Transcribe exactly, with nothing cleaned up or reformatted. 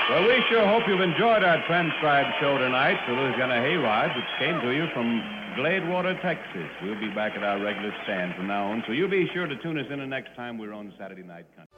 Well, we sure hope you've enjoyed our transcribed show tonight, The Louisiana Hayride, which came to you from Gladewater, Texas. We'll be back at our regular stand from now on, so you be sure to tune us in the next time we're on Saturday Night Country.